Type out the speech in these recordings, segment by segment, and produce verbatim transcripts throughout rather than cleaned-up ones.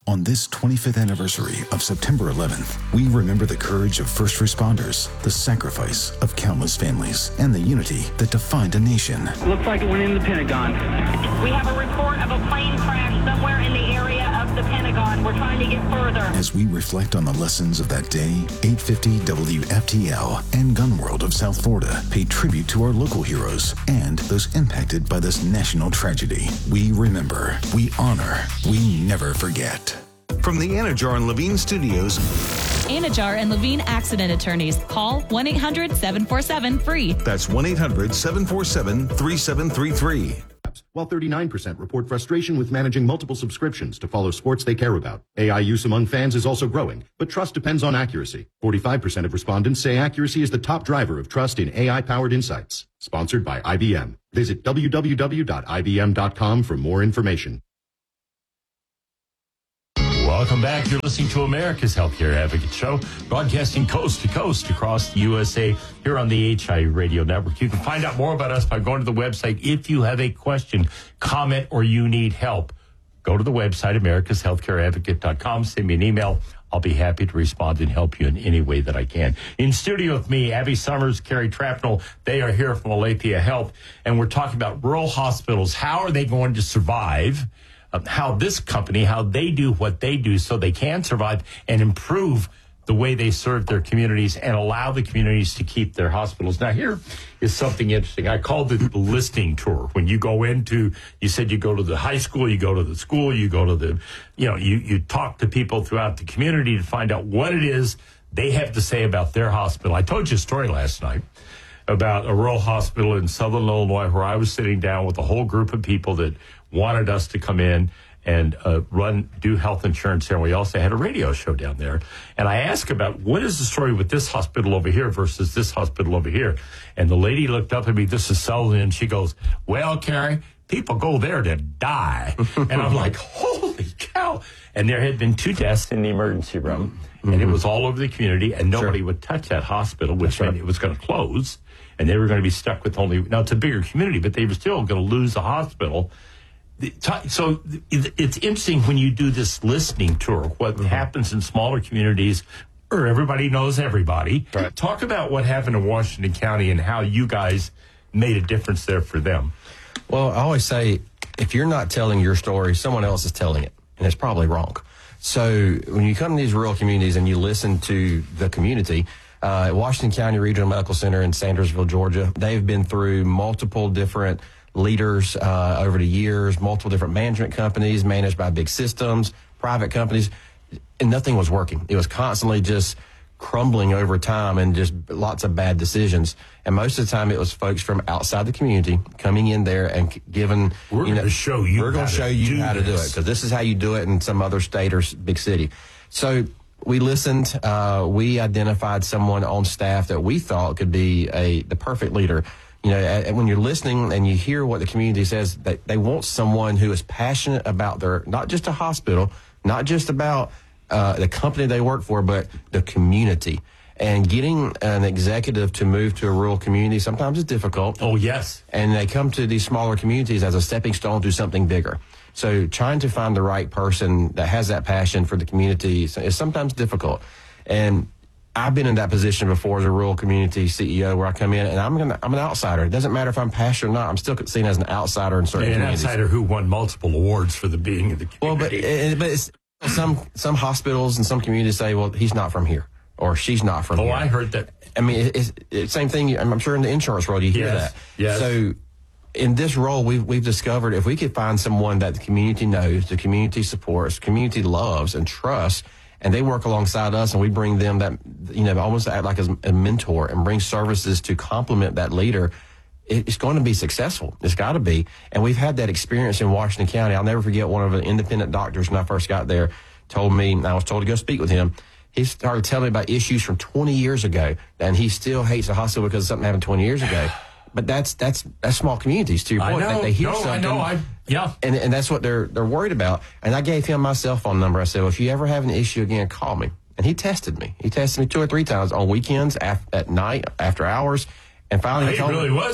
On this twenty-fifth anniversary of September eleventh, we remember the courage of first responders, the sacrifice of countless families, and the unity that defined a nation. Looks like it went in the Pentagon. We have a report of a plane crash somewhere in the area of the Pentagon. We're trying to get further. As we reflect on the lessons of that day, eight fifty W F T L and Gun World of South Florida pay tribute to our local heroes and those impacted by this national tragedy. We remember, we honor, we never forget. From the Anajar and Levine Studios, Anajar and Levine Accident Attorneys. Call one eight hundred seven four seven free. That's one eight hundred seven four seven three seven three three. While thirty-nine percent report frustration with managing multiple subscriptions to follow sports they care about. A I use among fans is also growing, but trust depends on accuracy. forty-five percent of respondents say accuracy is the top driver of trust in A I-powered insights. Sponsored by I B M. Visit w w w dot i b m dot com for more information. Welcome back. You're listening to America's Healthcare Advocate Show, broadcasting coast to coast across the U S A here on the H I Radio Network. You can find out more about us by going to the website. If you have a question, comment, or you need help, go to the website, americas healthcare advocate dot com. Send me an email. I'll be happy to respond and help you in any way that I can. In studio with me, Abby Summers, Carrie Trapnell. They are here from Alethea Health, and we're talking about rural hospitals. How are they going to survive? Um, how this company, how they do what they do so they can survive and improve the way they serve their communities and allow the communities to keep their hospitals. Now, here is something interesting. I called it the listening tour. When you go into, you said you go to the high school, you go to the school, you go to the, you know, you, you talk to people throughout the community to find out what it is they have to say about their hospital. I told you a story last night about a rural hospital in southern Illinois where I was sitting down with a whole group of people that wanted us to come in and uh, run, do health insurance there. And we also had a radio show down there. And I asked about what is the story with this hospital over here versus this hospital over here. And the lady looked up at me, this is Sullivan, and she goes, well, Carrie, people go there to die. And I'm like, holy cow. And there had been two deaths in the emergency room. Mm-hmm. And it was all over the community, and nobody sure. would touch that hospital, which That's meant right. it was going to close. And they were going to be stuck with only, now it's a bigger community, but they were still going to lose the hospital. So it's interesting when you do this listening tour, what mm-hmm. happens in smaller communities where everybody knows everybody. Right. Talk about what happened in Washington County and how you guys made a difference there for them. Well, I always say, if you're not telling your story, someone else is telling it, and it's probably wrong. So when you come to these rural communities and you listen to the community, uh, Washington County Regional Medical Center in Sandersville, Georgia, they've been through multiple different leaders uh, over the years, multiple different management companies managed by big systems, private companies, and nothing was working. It was constantly just crumbling over time and just lots of bad decisions. And most of the time it was folks from outside the community coming in there and giving, we're you know, going to show you we're going to show you how to do it, because this is how you do it in some other state or big city. So we listened, uh, we identified someone on staff that we thought could be a the perfect leader. You know, and when you're listening and you hear what the community says, they, they want someone who is passionate about their, not just a hospital, not just about uh, the company they work for, but the community. And getting an executive to move to a rural community sometimes is difficult. Oh, yes. And they come to these smaller communities as a stepping stone to something bigger. So trying to find the right person that has that passion for the community is sometimes difficult. And I've been in that position before as a rural community C E O, where I come in and I'm gonna, I'm an outsider. It doesn't matter if I'm passionate or not. I'm still seen as an outsider in certain an communities. An outsider who won multiple awards for the being of the community. Well, but, it, but it's, some some hospitals and some communities say, well, he's not from here or she's not from oh, here. Oh, I heard that. I mean, it, it's the same thing. I'm sure in the insurance world you hear yes, that. Yes. So in this role, we've, we've discovered if we could find someone that the community knows, the community supports, community loves and trusts, and they work alongside us, and we bring them that, you know, almost act like as a mentor and bring services to complement that leader, it's going to be successful. It's got to be. And we've had that experience in Washington County. I'll never forget one of the independent doctors when I first got there told me, and I was told to go speak with him. He started telling me about issues from twenty years ago, and he still hates the hospital because something happened twenty years ago. But that's that's that's small communities, to your point. I know. They, they hear no, something. I know. I, yeah. And, and that's what they're they're worried about. And I gave him my cell phone number. I said, well, if you ever have an issue again, call me. And he tested me. He tested me two or three times on weekends, af- at night, after hours. And finally, he he told really me, was.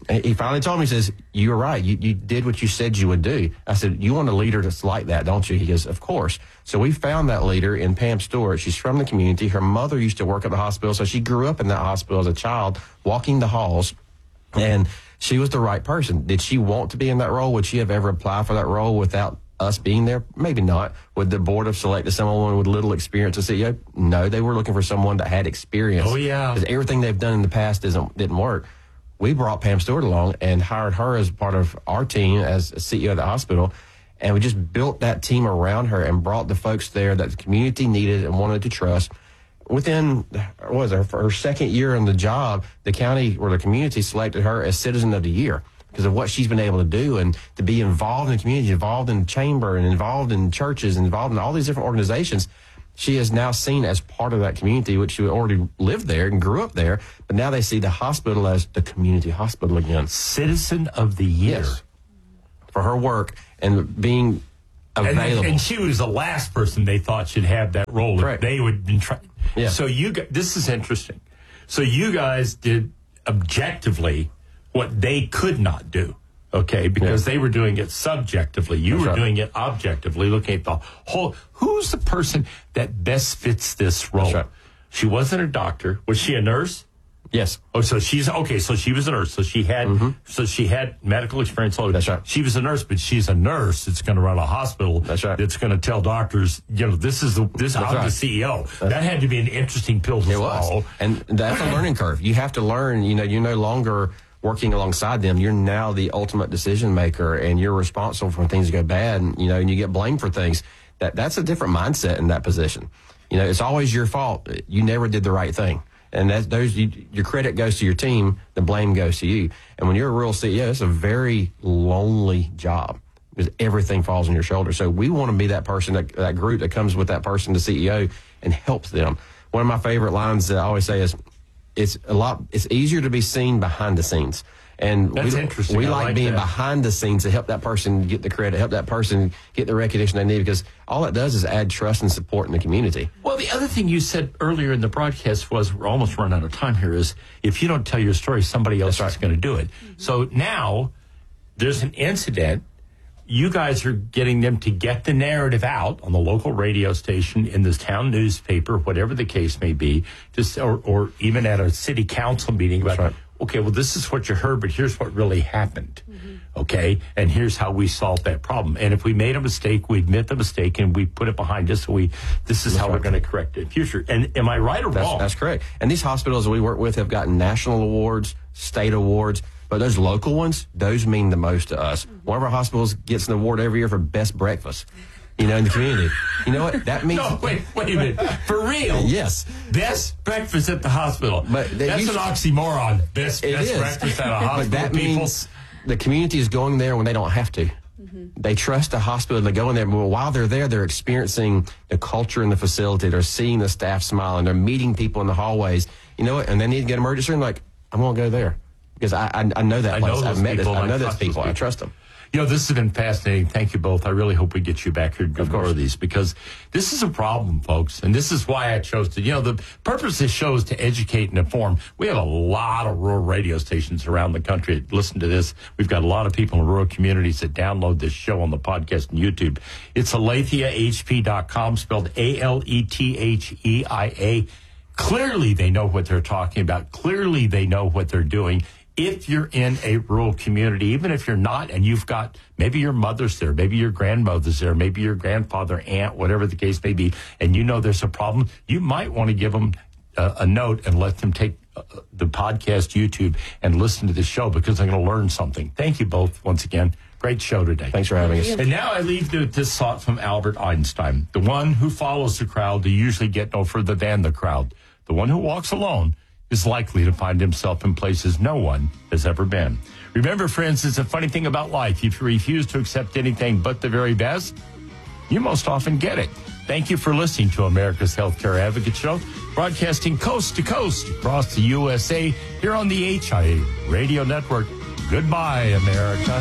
he finally told me, he says, you were right. You, you did what you said you would do. I said, you want a leader that's like that, don't you? He goes, of course. So we found that leader in Pam Stewart. She's from the community. Her mother used to work at the hospital, so she grew up in that hospital as a child, walking the halls, and she was the right person. Did she want to be in that role? Would she have ever applied for that role without us being there? Maybe not. Would the board have selected someone with little experience as C E O? No, they were looking for someone that had experience. Oh, yeah. Because everything they've done in the past isn't, didn't work. We brought Pam Stewart along and hired her as part of our team as a C E O of the hospital. And we just built that team around her and brought the folks there that the community needed and wanted to trust. Within, what was it, her second year on the job, the county or the community selected her as Citizen of the Year because of what she's been able to do and to be involved in the community, involved in the chamber and involved in churches and involved in all these different organizations. She is now seen as part of that community, which she already lived there and grew up there. But now they see the hospital as the community hospital again. Citizen of the Year. Yes. For her work and being available. And, and she was the last person they thought should have that role. Correct. They would been trying. Yeah. So you, gu- this is interesting. So you guys did objectively what they could not do. Okay, because Yeah. they were doing it subjectively. You That's were right. doing it objectively, looking at the whole. Who's the person that best fits this role? That's right. She wasn't a doctor. Was she a nurse? Yes. Oh, so she's okay. So she was a nurse. So she had, Mm-hmm. so she had medical experience. all- That's right. She was a nurse, but she's a nurse that's going to run a hospital. That's right. That's going to tell doctors, you know, this is the this. I'm right. the C E O. That had to be an interesting pill to It swallow. was. And that's a learning curve. You have to learn, you know, you're no longer working alongside them. You're now the ultimate decision maker and you're responsible for when things go bad and, you know, and you get blamed for things. That That's a different mindset in that position. You know, it's always your fault. You never did the right thing. And that those you, your credit goes to your team, the blame goes to you. And when you're a real C E O, it's a very lonely job because everything falls on your shoulders. So we want to be that person, that, that group that comes with that person, the C E O, and helps them. One of my favorite lines that I always say is, it's a lot, it's easier to be seen behind the scenes. And That's we, interesting. we I like, like being that. behind the scenes to help that person get the credit, help that person get the recognition they need, because all it does is add trust and support in the community. Well, the other thing you said earlier in the broadcast was, we're almost running out of time here, is if you don't tell your story, somebody else That's is right. going to do it. So now there's an incident. You guys are getting them to get the narrative out on the local radio station, in this town newspaper, whatever the case may be, just or, or even at a city council meeting about, right. okay, well, this is what you heard, but here's what really happened. Okay, and here's how we solved that problem. And if we made a mistake, we admit the mistake and we put it behind us. So we, this is That's how right. we're going to correct it in the future. And am I right or That's, wrong? that's correct. And these hospitals that we work with have gotten national awards, state awards, but those local ones, those mean the most to us. One of our hospitals gets an award every year for best breakfast, you know, in the community. You know what? That means... No, wait, wait a minute. For real? Yes. Best breakfast at the hospital. But they That's used- an oxymoron. Best, It best is. breakfast at a But hospital. that people. means the community is going there when they don't have to. They trust the hospital. They go in there. Well, while they're there, they're experiencing the culture in the facility. They're seeing the staff smile, and they're meeting people in the hallways. You know what? And they need to get an emergency room. Like, I'm going to go there because I, I I know that I place. know I've those met. This, people. I know I those trust those people. I people. trust them. You know, this has been fascinating. Thank you both. I really hope we get you back here to do more of these, because this is a problem, folks. And this is why I chose to, you know, the purpose of this show is to educate and inform. We have a lot of rural radio stations around the country that listen to this. We've got a lot of people in rural communities that download this show on the podcast and YouTube. It's aletheia h p dot com, spelled A L E T H E I A. Clearly, they know what they're talking about. Clearly, they know what they're doing. If you're in a rural community, even if you're not, and you've got, maybe your mother's there, maybe your grandmother's there, maybe your grandfather, aunt, whatever the case may be, and you know there's a problem, you might want to give them a, a note and let them take uh, the podcast, YouTube, and listen to the show, because they're going to learn something. Thank you both once again. Great show today. Thanks for having us. And now I leave you with this thought from Albert Einstein. The one who follows the crowd to usually get no further than the crowd. The one who walks alone is likely to find himself in places no one has ever been. Remember, friends, it's a funny thing about life. If you refuse to accept anything but the very best, you most often get it. Thank you for listening to America's Healthcare Advocate Show, broadcasting coast to coast across the U S A here on the H I A Radio Network. Goodbye, America.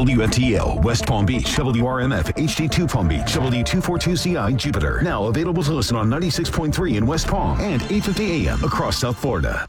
W F T L, West Palm Beach, W R M F, H D two Palm Beach, W two forty-two C I, Jupiter. Now available to listen on ninety-six point three in West Palm and eight fifty A M across South Florida.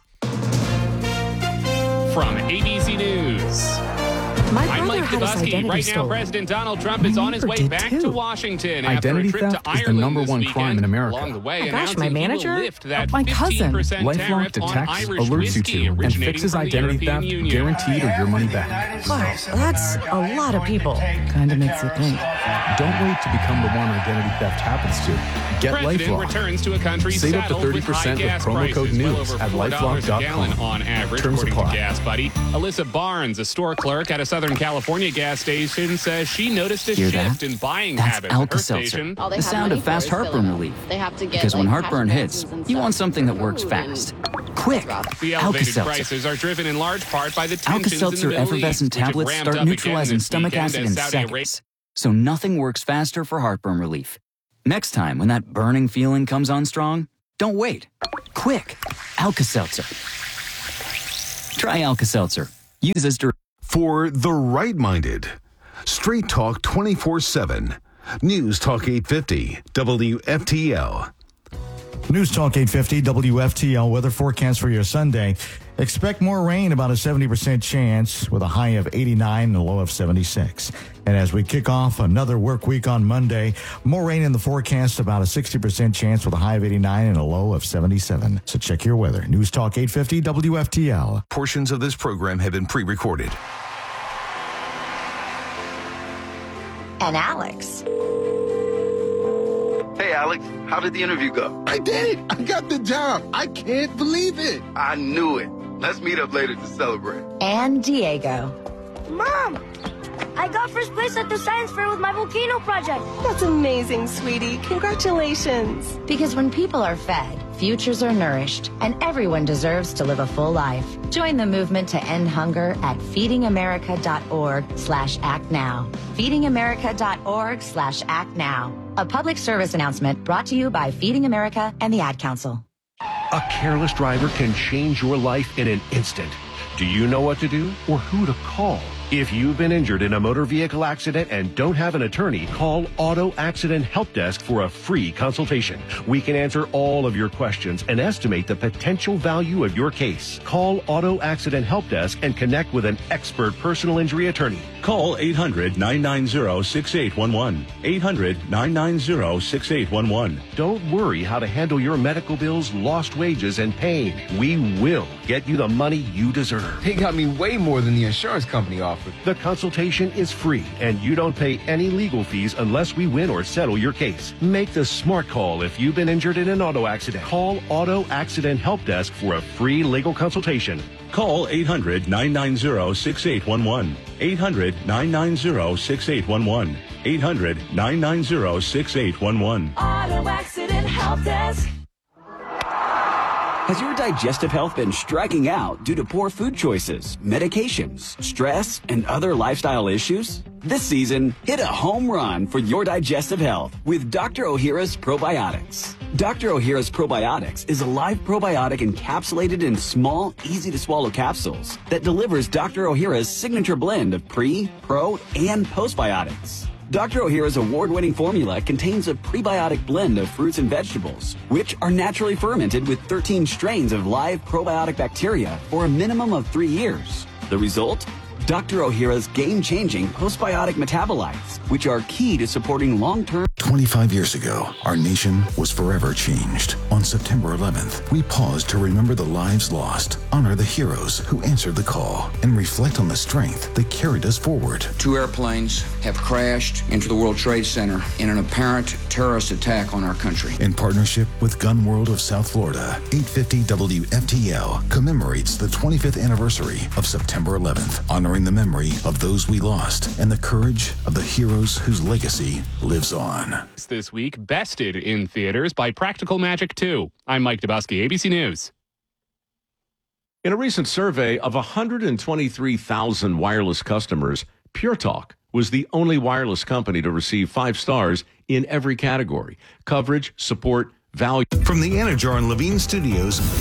From A B C News. My I'm Mike had his Dubusky. identity Right stolen. now, President Donald Trump is My on his way neighbor back did to too. Washington Identity after a trip theft to is the Ireland number this one weekend. crime in America. Along the way, Oh, gosh, my announcing manager? he will lift that My cousin. fifteen percent LifeLock tariff detects, on Irish alerts you whiskey to, and originating fixes from the identity European theft, Union. guaranteed or your money back. Wow, that's a lot of people. Kind of makes you think. Don't wait to become the one identity theft happens to. Get President LifeLock. returns to a country Save up to saddled with high thirty percent with gas promo prices, code well NEWS over at four dollars lifelock a dot gallon com. on average, Terms according to apply. Gas Buddy. Alyssa Barnes, a store clerk at a Southern California gas station, says she noticed a Hear shift that? in buying That's habits at her Alka-Seltzer. station. The sound of fast heartburn relief. They have to get, Because when like, heartburn passion hits, medicines and you stuff. want something that works fast. Quick. The elevated Alka-Seltzer. prices are driven in large part by the tensions in the Alka-Seltzer Middle effervescent East, which have tablets ramped start up again neutralizing this stomach weekend acid as in Saudi Arabia- seconds. So nothing works faster for heartburn relief. Next time, when that burning feeling comes on strong, don't wait. Quick. Alka-Seltzer. Try Alka-Seltzer. Use as directed. For the right-minded. Straight Talk twenty-four seven. News Talk eight fifty. W F T L. News Talk eight fifty W F T L weather forecast for your Sunday. Expect more rain, about a seventy percent chance, with a high of eighty-nine and a low of seventy-six. And as we kick off another work week on Monday, more rain in the forecast, about a sixty percent chance with a high of eighty-nine and a low of seventy-seven. So check your weather. News Talk eight fifty W F T L. Portions of this program have been pre-recorded. And Alex. Hey, Alex, how did the interview go? I did it. I got the job. I can't believe it. I knew it. Let's meet up later to celebrate. And Diego. Mom, I got first place at the science fair with my volcano project. That's amazing, sweetie. Congratulations. Because when people are fed, futures are nourished, and everyone deserves to live a full life. Join the movement to end hunger at feedingamerica.org slash act now. feedingamerica.org slash act now. A public service announcement brought to you by Feeding America and the Ad Council. A careless driver can change your life in an instant. Do you know what to do or who to call? If you've been injured in a motor vehicle accident and don't have an attorney, call Auto Accident Help Desk for a free consultation. We can answer all of your questions and estimate the potential value of your case. Call Auto Accident Help Desk and connect with an expert personal injury attorney. Call eight hundred, nine nine zero, six eight one one. eight hundred, nine nine zero, six eight one one. Don't worry how to handle your medical bills, lost wages, and pain. We will get you the money you deserve. They got me way more than the insurance company offered. The consultation is free, and you don't pay any legal fees unless we win or settle your case. Make the smart call if you've been injured in an auto accident. Call Auto Accident Help Desk for a free legal consultation. Call eight hundred, nine nine zero, six eight one one. eight hundred, nine nine zero, six eight one one. eight hundred, nine nine zero, six eight one one. Auto Accident Help Desk. Has your digestive health been striking out due to poor food choices, medications, stress, and other lifestyle issues? This season, hit a home run for your digestive health with Doctor Ohhira's Probiotics. Doctor Ohhira's Probiotics is a live probiotic encapsulated in small, easy-to-swallow capsules that delivers Doctor Ohhira's signature blend of pre, pro, and postbiotics. Doctor Ohhira's award-winning formula contains a prebiotic blend of fruits and vegetables, which are naturally fermented with thirteen strains of live probiotic bacteria for a minimum of three years. The result? Doctor Ohhira's game-changing postbiotic metabolites, which are key to supporting long-term... twenty-five years ago, our nation was forever changed. On September eleventh, we paused to remember the lives lost, honor the heroes who answered the call, and reflect on the strength that carried us forward. Two airplanes have crashed into the World Trade Center in an apparent terrorist attack on our country. In partnership with Gun World of South Florida, eight fifty W F T L commemorates the twenty-fifth anniversary of September eleventh, honoring the memory of those we lost and the courage of the heroes whose legacy lives on. This week, bested in theaters by Practical Magic two. I'm Mike Dubusky, A B C News. In a recent survey of one hundred twenty-three thousand wireless customers, Pure Talk was the only wireless company to receive five stars in every category: coverage, support, value. From the Anajar and Levine Studios,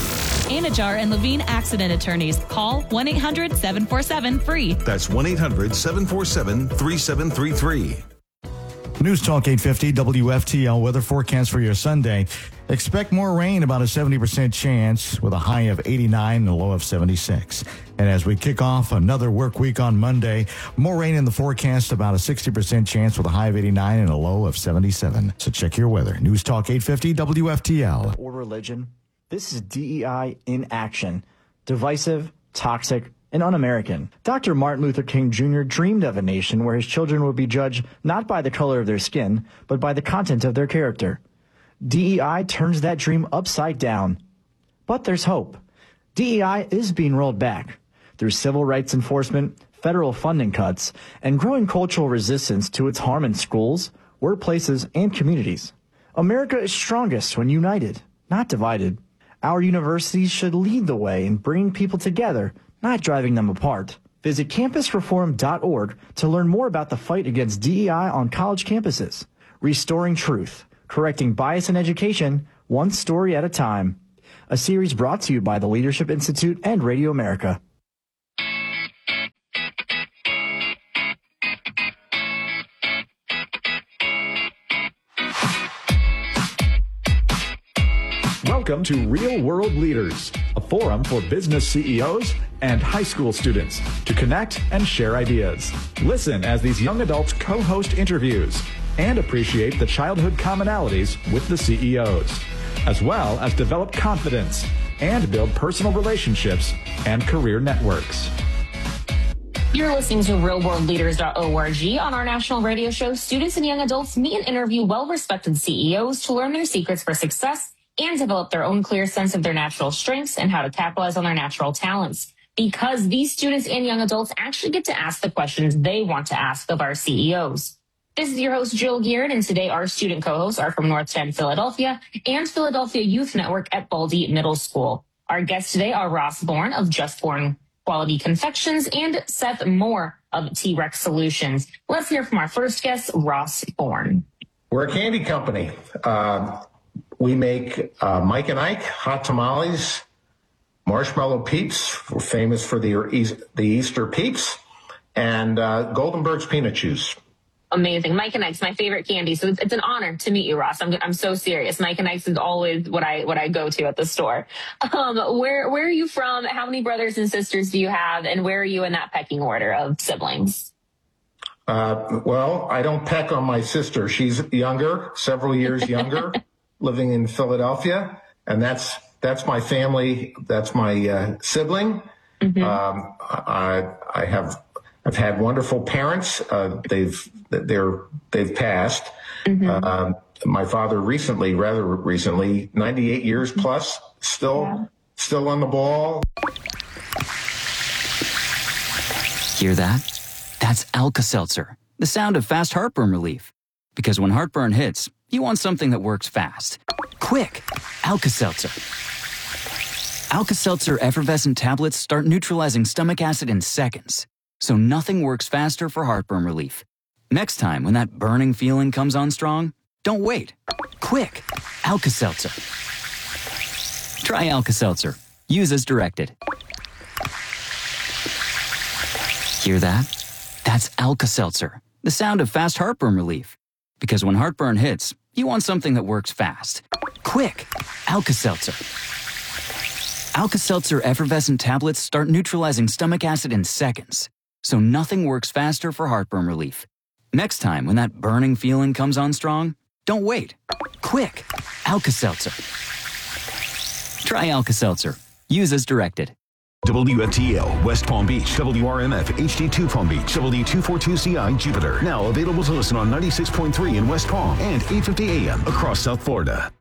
Anajar and Levine Accident Attorneys. Call one eight hundred seven four seven free. That's one eight hundred seven four seven three seven three three. News Talk eight fifty W F T L weather forecast for your Sunday. Expect more rain, about a seventy percent chance, with a high of eighty-nine and a low of seventy-six. And as we kick off another work week on Monday, more rain in the forecast, about a sixty percent chance with a high of eighty-nine and a low of seventy-seven. So check your weather. News Talk eight fifty W F T L. Or religion. This is D E I in action. Divisive, toxic, and un-American. Doctor Martin Luther King Junior dreamed of a nation where his children would be judged not by the color of their skin, but by the content of their character. D E I turns that dream upside down. But there's hope. D E I is being rolled back through civil rights enforcement, federal funding cuts, and growing cultural resistance to its harm in schools, workplaces, and communities. America is strongest when united, not divided. Our universities should lead the way in bringing people together, not driving them apart. Visit campus reform dot org to learn more about the fight against D E I on college campuses. Restoring truth, correcting bias in education, one story at a time. A series brought to you by the Leadership Institute and Radio America. Welcome to Real World Leaders, a forum for business C E Os and high school students to connect and share ideas. Listen as these young adults co-host interviews and appreciate the childhood commonalities with the C E Os, as well as develop confidence and build personal relationships and career networks. You're listening to real world leaders dot org. On our national radio show, students and young adults meet and interview well-respected C E Os to learn their secrets for success and develop their own clear sense of their natural strengths and how to capitalize on their natural talents. Because these students and young adults actually get to ask the questions they want to ask of our C E Os. This is your host, Jill Geard, and today our student co-hosts are from North End, Philadelphia, and Philadelphia Youth Network at Baldy Middle School. Our guests today are Ross Bourne of Just Born Quality Confections and Seth Moore of T-Rex Solutions. Let's hear from our first guest, Ross Bourne. We're a candy company. Uh, we make uh, Mike and Ike hot tamales, marshmallow peeps. We're famous for the, the Easter peeps, and uh, Golden Birch peanut juice. Amazing. Mike and Ike's my favorite candy. So it's, it's an honor to meet you, Ross. I'm, I'm so serious. Mike and Ike's is always what I, what I go to at the store. Um, where, where are you from? How many brothers and sisters do you have? And where are you in that pecking order of siblings? Uh, well, I don't peck on my sister. She's younger, several years younger, living in Philadelphia. And that's, that's my family. That's my uh, sibling. Mm-hmm. Um, I, I have, I've had wonderful parents. Uh, they've, they're, they've passed. Mm-hmm. Uh, my father recently, rather recently, ninety-eight years plus, still, yeah. still on the ball. Hear that? That's Alka-Seltzer, the sound of fast heartburn relief. Because when heartburn hits, you want something that works fast. Quick, Alka-Seltzer. Alka-Seltzer effervescent tablets start neutralizing stomach acid in seconds. So nothing works faster for heartburn relief. Next time when that burning feeling comes on strong, don't wait. Quick, Alka-Seltzer. Try Alka-Seltzer. Use as directed. Hear that? That's Alka-Seltzer, the sound of fast heartburn relief. Because when heartburn hits, you want something that works fast. Quick, Alka-Seltzer. Alka-Seltzer effervescent tablets start neutralizing stomach acid in seconds. So nothing works faster for heartburn relief. Next time when that burning feeling comes on strong, don't wait. Quick, Alka-Seltzer. Try Alka-Seltzer. Use as directed. W F T L, West Palm Beach, W R M F, H D two Palm Beach, W two forty-two C I, Jupiter. Now available to listen on ninety-six point three in West Palm and eight fifty A M across South Florida.